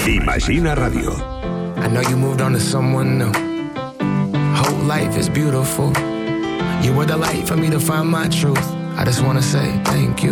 Imagina Radio. I know you moved on to someone new. Whole life is beautiful. You were the light for me to find my truth. I just wanna say thank you.